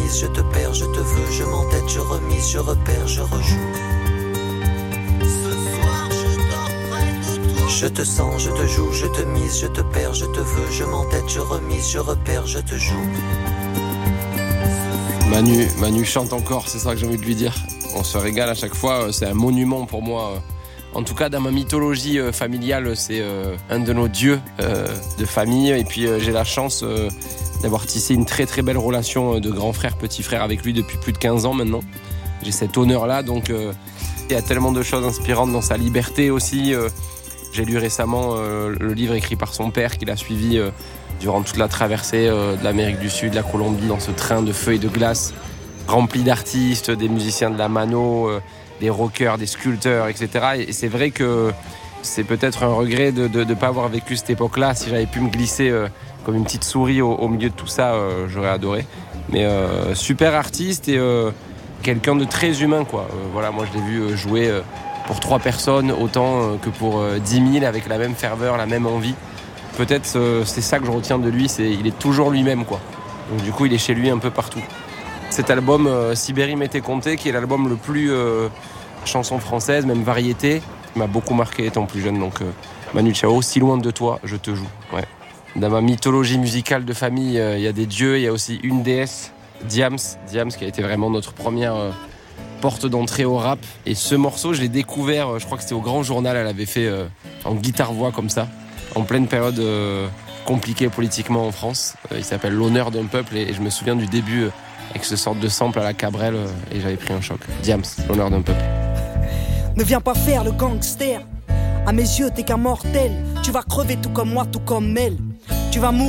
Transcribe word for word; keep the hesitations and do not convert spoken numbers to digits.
mise, je te perds, je te veux, je m'entête, je remise, je repère, je rejoue. Ce soir je dors près de toi. Je te sens, je te joue, je te mise, je te perds, je te veux, je m'entête, je remise, je repère, je te joue. Manu, Manu chante encore, c'est ça que j'ai envie de lui dire. On se régale à chaque fois, c'est un monument pour moi. En tout cas, dans ma mythologie familiale, c'est un de nos dieux de famille. Et puis j'ai la chance d'avoir tissé une très très belle relation de grand frère, petit frère avec lui depuis plus de quinze ans maintenant. J'ai cet honneur-là, donc il y a tellement de choses inspirantes dans sa liberté aussi. J'ai lu récemment le livre écrit par son père qu'il a suivi durant toute la traversée de l'Amérique du Sud, de la Colombie, dans ce train de feu et de glace, rempli d'artistes, des musiciens de la mano, des rockers, des sculpteurs, et cetera. Et c'est vrai que c'est peut-être un regret de ne pas avoir vécu cette époque-là. Si j'avais pu me glisser euh, comme une petite souris au, au milieu de tout ça, euh, j'aurais adoré. Mais euh, super artiste et euh, quelqu'un de très humain, quoi. Euh, voilà, moi je l'ai vu jouer euh, pour trois personnes, autant euh, que pour euh, dix mille, avec la même ferveur, la même envie. Peut-être euh, c'est ça que je retiens de lui, c'est il est toujours lui-même, quoi. Donc du coup, il est chez lui un peu partout. Cet album, euh, Sibérie m'était compté, qui est l'album le plus euh, chanson française, même variété, qui m'a beaucoup marqué étant plus jeune. Donc euh, Manu Chao, Si loin de toi, je te joue. Ouais. Dans ma mythologie musicale de famille, il euh, y a des dieux, il y a aussi une déesse, Diams, Diams qui a été vraiment notre première euh, porte d'entrée au rap. Et ce morceau, je l'ai découvert, euh, je crois que c'était au Grand Journal, elle avait fait euh, en guitare-voix comme ça, en pleine période euh, compliquée politiquement en France. Euh, il s'appelle L'honneur d'un peuple et, et je me souviens du début euh, avec ce sorte de sample à la Cabrel euh, et j'avais pris un choc. Diams, L'honneur d'un peuple. Ne viens pas faire le gangster. À mes yeux, t'es qu'un mortel. Tu vas crever tout comme moi, tout comme elle. Tu vas mourir.